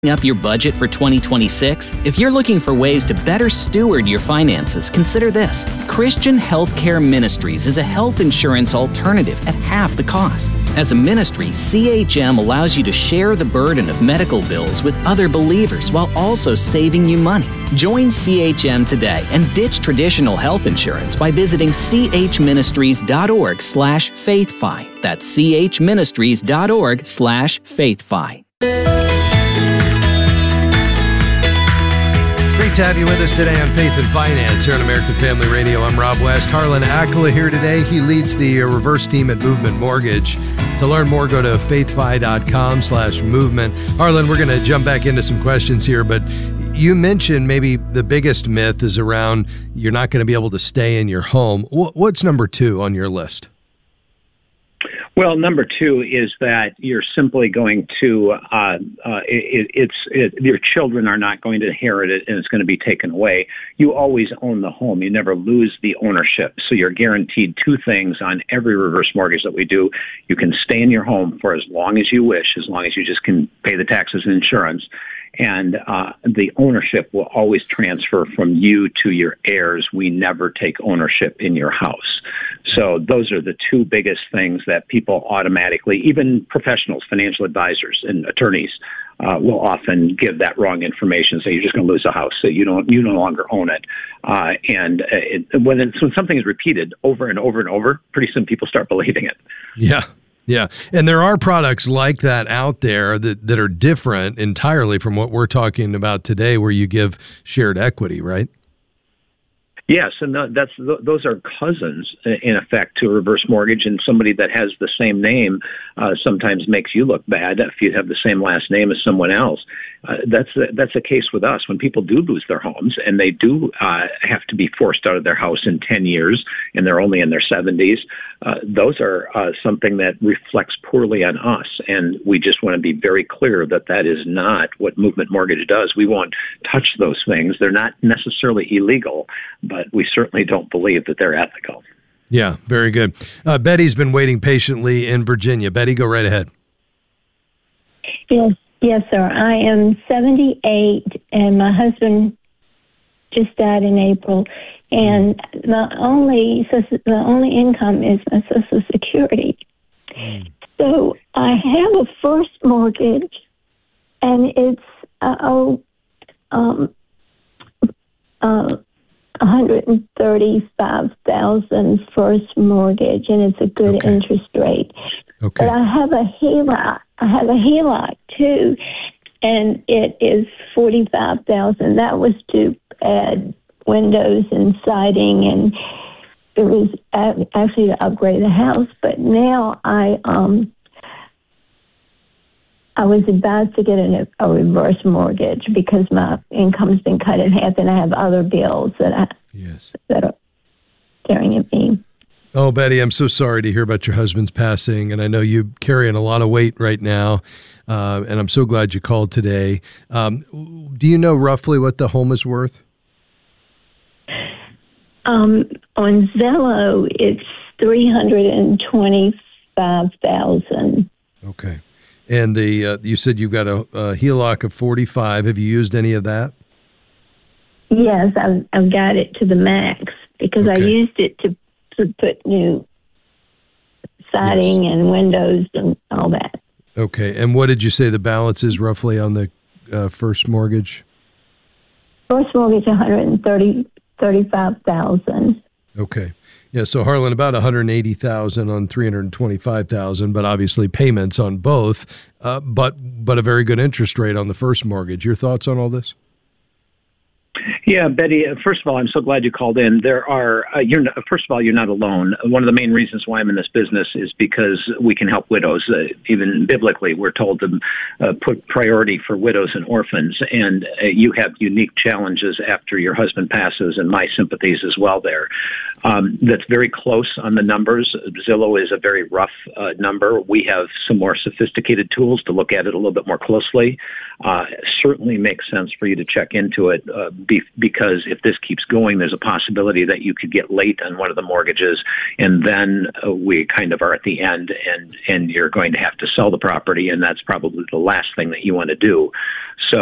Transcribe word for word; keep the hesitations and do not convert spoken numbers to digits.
up your budget for twenty twenty-six? If you're looking for ways to better steward your finances, consider this. Christian Healthcare Ministries is a health insurance alternative at half the cost. As a ministry, C H M allows you to share the burden of medical bills with other believers while also saving you money. Join C H M today and ditch traditional health insurance by visiting chministries.org slash faithfi. That's chministries.org slash faithfi. Great to have you with us today on Faith and Finance here on American Family Radio. I'm Rob West. Harlan Akla here today. He leads the uh, reverse team at Movement Mortgage. To learn more, go to faithfi.com slash movement. Harlan, we're going to jump back into some questions here, but you mentioned maybe the biggest myth is around you're not going to be able to stay in your home. What's number two on your list? Well, number two is that you're simply going to, uh, uh, it, it's, it, your children are not going to inherit it and it's going to be taken away. You always own the home. You never lose the ownership. So you're guaranteed two things on every reverse mortgage that we do. You can stay in your home for as long as you wish, as long as you just can pay the taxes and insurance. And uh, the ownership will always transfer from you to your heirs. We never take ownership in your house. So those are the two biggest things that people automatically, even professionals, financial advisors and attorneys, uh, will often give that wrong information. Say you're just going to lose the house. So you don't, you no longer own it. Uh, and it, when, it's, when something is repeated over and over and over, pretty soon people start believing it. Yeah. Yeah. And there are products like that out there that, that are different entirely from what we're talking about today, where you give shared equity, right? Yes, and that's those are cousins, in effect, to a reverse mortgage, and somebody that has the same name uh, sometimes makes you look bad if you have the same last name as someone else. Uh, that's the, that's the case with us. When people do lose their homes, and they do uh, have to be forced out of their house in ten years, and they're only in their seventies, uh, those are uh, something that reflects poorly on us, and we just want to be very clear that that is not what Movement Mortgage does. We won't touch those things. They're not necessarily illegal, but we certainly don't believe that they're ethical. Yeah, very good. Uh, Betty's been waiting patiently in Virginia. Betty, go right ahead. Yes, yes, sir. I am seventy-eight, and my husband just died in April, and the only the only income is my Social Security. Mm. So I have a first mortgage, and it's uh, oh, um, uh. one hundred thirty-five thousand dollars first mortgage, and it's a good okay. interest rate. Okay. But I have a H E L O C. I have a H E L O C too, and it is forty-five thousand dollars. That was to add windows and siding, and it was actually to upgrade the house. But now I um. I was advised to get a, a reverse mortgage because my income's been cut in half, and I have other bills that I yes. that are staring at me. Oh, Betty, I'm so sorry to hear about your husband's passing, and I know you're carrying a lot of weight right now, uh, and I'm so glad you called today. Um, do you know roughly what the home is worth? Um, on Zillow, it's three hundred twenty-five thousand dollars. Okay. And the uh, you said you've got a, a H E L O C of forty-five. Have you used any of that? Yes, I've, I've got it to the max because okay. I used it to, to put new siding yes. and windows and all that. Okay. And what did you say the balance is roughly on the uh, first mortgage? First mortgage, one hundred thirty-five thousand dollars. Okay. Yeah, so Harlan, about one hundred eighty thousand dollars on three hundred twenty-five thousand dollars, but obviously payments on both, uh, but but a very good interest rate on the first mortgage. Your thoughts on all this? Yeah, Betty, first of all, I'm so glad you called in. There are, uh, you're not, first of all, you're not alone. One of the main reasons why I'm in this business is because we can help widows. Uh, even biblically, we're told to uh, put priority for widows and orphans, and uh, you have unique challenges after your husband passes, and my sympathies as well there. Um, that's very close on the numbers. Zillow is a very rough uh, number. We have some more sophisticated tools to look at it a little bit more closely. Uh, certainly makes sense for you to check into it uh, be, because if this keeps going, there's a possibility that you could get late on one of the mortgages, and then uh, we kind of are at the end, and, and you're going to have to sell the property, and that's probably the last thing that you want to do. So